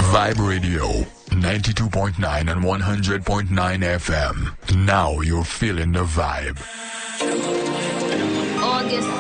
Vibe Radio, 92.9 and 100.9 FM. Now you're feeling the vibe. August